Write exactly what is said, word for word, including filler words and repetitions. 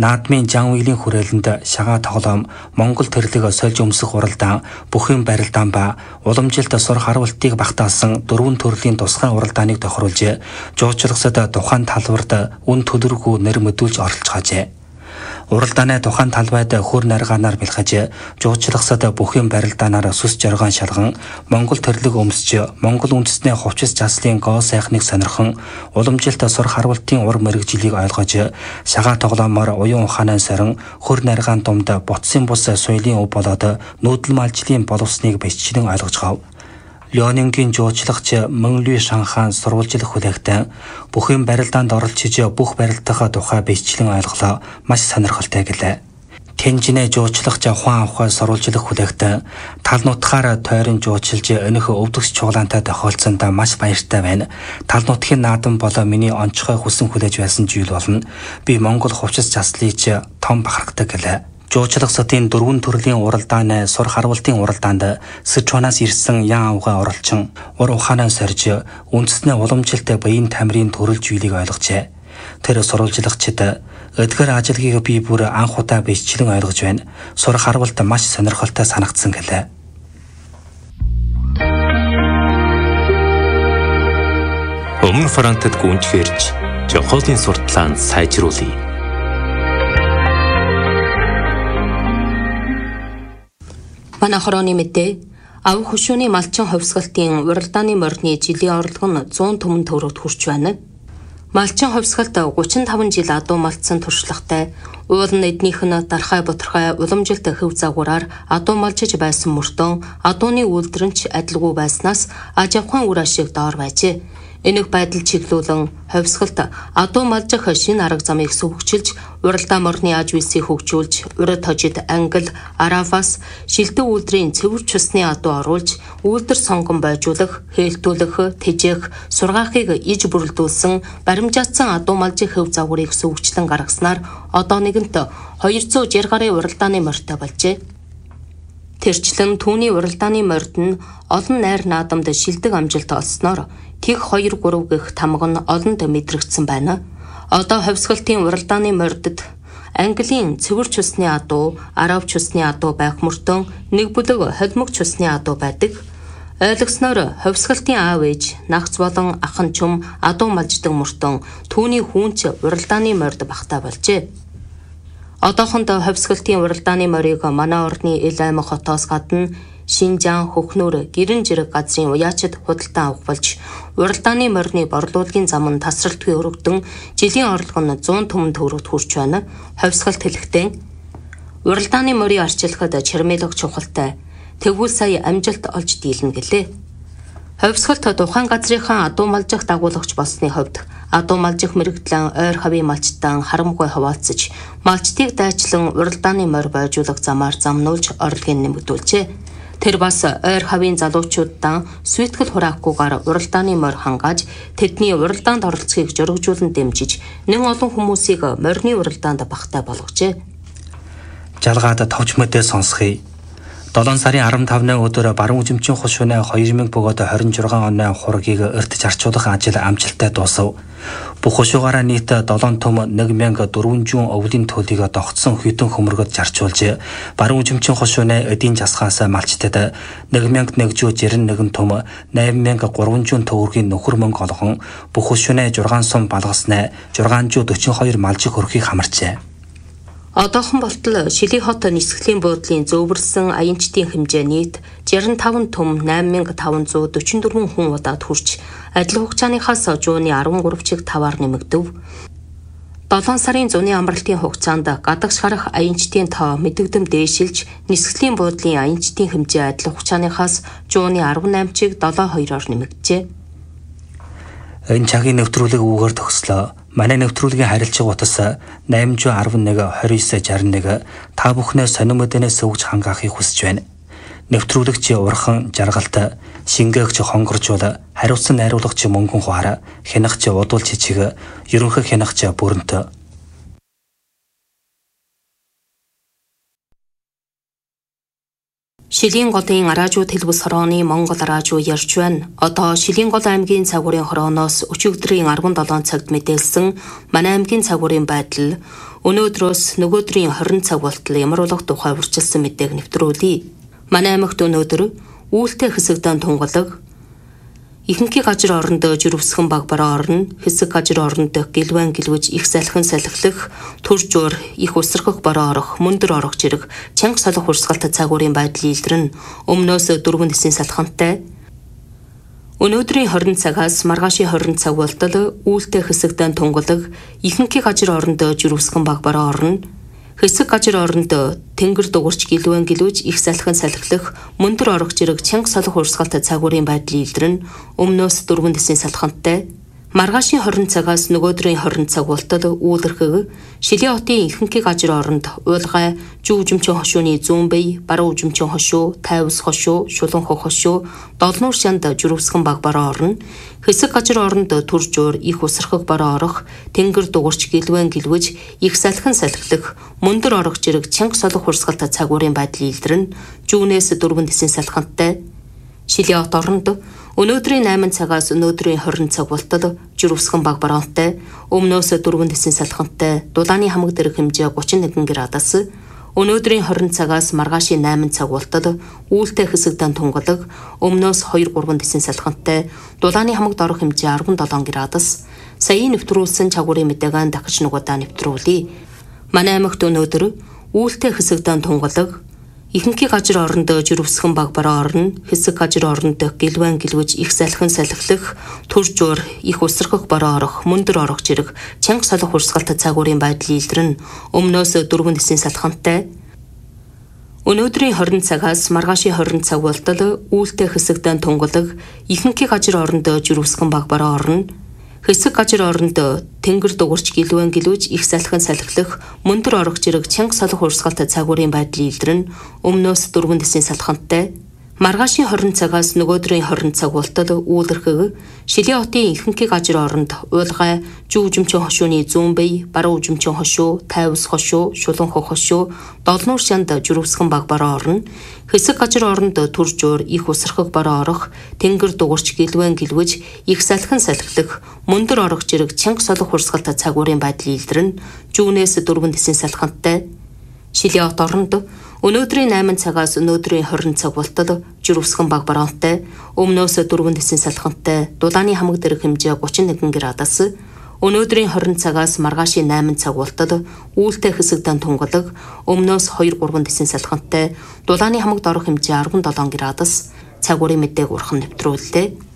Наадмын Жан Уилийн хүрээлэнд шагаа тоглоом, Монгол төрлөг сольж өмсөх уралдаан, бүхэн барилдаан ба уламжилт сур харуултыг багтаасан дөрвөн төрлийн тусгай уралдааныг тохируулж, жуулчлагсад тухайн талбарт үн төлөргүй нэр мэдүүлж оролцож хаажээ. Уралдааны тухайн талбайд хөр наргаанаар бэлхэж, жуулчлагсад бүхэн барилдаанаар сүс жаргаан шалган, Монгол төрлөг өмсч, Монгол үндэстний хувцас заслын гоо сайхныг сонирхон, уламжилт сур харуултын ур мэрэгжилийг ойлгож, шагаа тоглоомоор уян ухаанаа сорин, хөр наргаан думд ботсын бус соёлын өв болоод нүүдэл малжлын боловсныг биччлэн ойлгож гав. Леонингийн жуулчлагч Мөн Лүй Шанхаан сурвалжлах хүлээгтэн бүхэн барилдаанд оролцож бүх барилдах тухай биччлэн ойлголоо, маш сонирхолтой гэлээ. Тэнжинэ жуулчлагч Хуан Авхай сурвалжлах хүлээгтэн тал нутгаар тойрон жуулчилж өнөх өвдөгс чуглаантай тохиолдсонд маш баяртай байна. Тал нутгийн наадам болоо миний онцгой хүсэн хүлээж байсан зүйл болно. Би Монгол хувцас заслыч том бахархдаг гэлээ. Жуулчлагсатын дөрвөн төрлийн уралдааны сур харуултын уралдаанд Сычуанаас ирсэн Ян Авгай оролцсон ур ухаанаа сорж үндэсний уламжилт баян тамирын төрөл зүйлийг ойлгожээ. Тэр сурвалжлагчид эдгээр ажилгийг би бүр анх удаа биччлэн ойлгож байна. Сур харуулт маш сонирхолтой санагдсан гэлээ. Өмнө Францад гүнж хэрж Жохолын сурталаанд сайжруулъя. Манай хорооны мэдээ ав хөшөөний малчин хувьсгалтын уралдааны морины жилийн орлого нь зуун түмэн төгрөгт хүрч байна. Малчин хувьсгалт гучин таван жил адуу малцсан туршлагатай, уул нь эднийх нь дархай бутархай уламжилт хөв загвараар адуу малчиж байсан мөртөө адууны үйлдвэрч адилгүй байснаас аж ахуйн үр ашиг доор байжээ. Энэх байдал чиглүүлэн хувьсгалт адуу малжих шинэ арга замыг сөвөгчилж, уралдаан морны аж үйлсийг хөгжүүлж, урд хожид ангил, араваас шилдэг үйлдвэрийн цэвэр чусны адуу оруулж, үйлдвэр сонгон бойжуулах, хээлтүүлэх, тэжээх, сургаахыг иж бүрэлдүүлсэн, баримжаатсан адуу малжих хөв загварыг сөвөгчлэн гаргаснаар одоо нэгэнт хоёр зуун ширхэг гаруй уралдааны морьтой болжээ. Тэрчлэн түүний уралдааны морьд нь олон найр наадамд шилдэг амжилт олсноор тэг хоёр гурав гэх тамга нь олонд мэдрэгдсэн байна. Одоо хувьсгалтын уралдааны морьдод Английн цэвэр чусны адуу, арав чусны адуу байх мөртөө нэг бүлэг холимог чусны адуу байдаг. Ойлгосноор хувьсгалтын аав ээж, нагц болон ахан чум адуу малждаг мөртөө түүний хүүнч уралдааны морьд багтаа болжээ. Одоохондоо хувьсгалтын уралдааны морийг манай орны ил аймаг хотоос гадна Шинжаан, Хөхнөр, Гэрэн жирэг газрын уяачид худалдан авах болж, уралдааны морины борлуулгын зам нь тасралтгүй өргөдөн, жилийн орлого нь зуун түмэн төгрөгт хүрч байна. Хувьсгалт хэлэхдээ уралдааны морийг арчилахад чармайлах чухалтай. Тэгвэл сая амжилт олж дийлнэ гэлээ. Хувьсгалт тухайн газрынхаа адуу малжих дагуулагч болсны хувьд адуу малжих мэрэгдлэн ойр хавийн малчтан харамгүй хаваалцаж, малчтыг дайчлан уралдааны морь бойжуулах замаар замнуулж орлогыг нэмэгдүүлжээ. Тэр бас ойр хавийн залуучуудаа сүйтгэл хураахгүйгээр уралдааны морь хангааж, тэдний уралдаанд оролцохыг жөргөжүүлэн дэмжиж, нэн олон хүмүүсийг морины уралдаанд багтаа болгожээ. Жалгаад товч мөдөө сонсхий. долоон сарын арван тавны өдөр баруун үзэмчин хус шөнө хоёр мянга бөгөөд хорин жургаан оны хургийг өртөж арчуулах ажил амжилттай дуусав. Бүх хушуугаараа нийт долоон том нэг мянга дөрвөн зуун өвлийн төлийг догтсон хүйтэн хөмөргөд зарчуулж, баруун үзэмчин хус шөнө эдийн засгаас малчтад нэг мянга нэг зуун жирэн нэгэн том найман мянга гурван зуун төгрөгийн нөхөр мөнгө олгон бүх хус шөнө жургаан сум балгаснаа жургаан зуун дөрвөн хоёр малжих хөрхийг хамарчээ. Одоохон болтол Шили хот нисгэлийн буудлын зөвөрсөн аянчдын хэмжээ нийт жирэн таван том найман мянга таван зуун дөрвөн дөрвөн хүн удаад хүрч, адил хугацааныхаас жууны арван гурав чиг таваар нэмэгдэв. долоон сарын зуны амралтын хугацаанд гадагш гарах аянчдын тоо мэдэгдэм дээшилж, нисгэлийн буудлын аянчдын хэмжээ адил хугацааныхаас жууны арван найман чиг долоо хоёроор нэмэгджээ. Энэ цагийн нэвтрүүлэг үүгээр төгслөө. Манай нэвтрүүлгийн харилцаг утас найман зуун арван нэг двадцать девять шестьдесят один та бүхнээ сонин мэдэнээс сөвж хангаахыг хүсэж байна. Нэвтрүүлэгч урхан жаргалт, шингээгч хонгоржуул, хариуцсан найруулагч мөнгөн хуаар, хянагч удуул чичиг, ерөнхий хянагч бүрэнт. Шилийн голын Араажуу Тэлбэс хорооны Монгол Араажуу ярьж байна. Одоо Шилийн гол аймгийн цагуурийн хорооноос өчигдрийн арван долоон цагт мэдээлсэн манай аймгийн цагуурийн байдал өнөөдрөөс нөгөөдрийн хорин цаг болтол ямар болох тухай урьдчилсан мэдээг нэвтрүүлье. Манай аймагт өнөөдөр үүлтэй хэсэгдэн тунгалаг, ихэнхий газар орондоо жирвсгэн баг бараа орно, хэсэг газар орондоо гэлвэн гэлвэж их салхин салхилах, төржөөр их усрахх бараа орох, мөндөр орох зэрэг чанга солих урсгалтай цагуурийн байдал илэрнэ. Өмнөөс дөрвөн дэсийн салхантай өнөөдрийн хорин цагаас маргаашийн хорин цаг болтол үүлтэй хэсэгдэн тунгалаг, ихэнхий газар орондоо жирвсгэн баг бараа орно, хэсэг газар орондоо тэнгэр дугуурч гэлвэн гэлвэж их салхин салхилах, мөндөр орох зэрэг чанга солих урсгалтай цагуурийн байдал илэрнэ. Өмнөөс дөрвөн дэсийн салхантай маргаашийн хорин цагаас нөгөөдрийн хорин цаг болтол үүлэрхэг Шилийн хотын ихэнхий газар оронд уулгай, жүү жимчин хошууны зүүн бие, баруун жимчин хошуу, тайвс хошуу, шулуун хөх хошуу, долнуур шанд жирвсгэн баг бараа орно, хэсэг газар оронд төржөөр их усрахх бараа орох, тэнгэр дугуурч гэлвэн гэлвэж их салхин салхилах, мөндөр орох зэрэг чанга солих урсгалтай цагуурийн байдал илэрнэ. Жүүнээс дөрвөн дэсийн салхантай Шилийн хот оронд өнөөдрийн найман цагаас өнөөдрийн хорин цаг болтол жирвсгэн баг бараантай, өмнөөс дөрвөн дэсийн салхантай, дулааны хамаг дэрэг хэмжээ гучин нэгэн градус, өнөөдрийн хорин цагаас маргаашийн найман цаг болтол үүлтэй хэсэгдэн тунгалаг, өмнөөс хоёр гурван дэсийн салхантай, дулааны хамагт орох хэмжээ арван долоон градус. Саяын нэвтрүүлсэн цагуурийн мэдээг дахиж нугадаа нэвтрүүлье. Манай аймагт өнөөдөр үүлтэй хэсэгдэн тунгалаг, ихэнхий газар орондоо жирвсгэн баг бараа орно, хэсэг газар орондоо гэлвэн гэлвэж их салхин салхилах, төржөөр их усрахх бараа орох, мөндөр орох зэрэг чанга солих урсгалтай цагуурийн байдал илэрнэ. Өмнөөс дөрвөн дэсийн салхантай өнөөдрийн хорин цагаас маргаашийн хорин цаг болтол үүлтэй хэсэгдэн тунгалаг, ихэнхий газар орондоо жирвсгэн баг бараа орно, хэсэг газар орондоо тэнгэр дугуурч гэлвэн гэлвэж их салхин салхилах, мөндөр орох зэрэг чанга солих урсгалтай цагуурийн байдал илэрнэ. Өмнөөс дөрвөн дэсийн салхантай маргаашийн хорин цагаас нөгөөдрийн хорин цаг болтол үүлэрхэг Шилийн хотын ихэнхий газар оронд уулгай, жүү жимчин хошууны зүүн бие, баруун жимчин хошуу, тайвс хошуу, шулуун хөх хошуу, долнуур шанд жирвсгэн баг бараа орно, хэсэг газар оронд төржөөр их усрахх бараа орох, тэнгэр дугуурч гэлвэн гэлвэж их салхин салхилах, мөндөр орох зэрэг чанга солих урсгалтай цагуурийн байдал илэрнэ. Жүүнээс дөрвөн дэсийн салхантай Шилийн хот оронд өнөөдрийн найман цагаас өнөөдрийн хорин цаг болтол жирвсгэн баг бараантай, өмнөөс дөрвөн дэсийн салхантай, дулааны хамаг дэрэг хэмжээ гучин нэгэн градус, өнөөдрийн хорин цагаас маргаашийн найман цаг болтол үүлтэй хэсэгдэн тунгалаг, өмнөөс хоёр гурван дэсийн салхантай, дулааны хамагт орох хэмжээ арван долоон градус. Цагуурийн мэдээг урхан нэвтрүүллээ.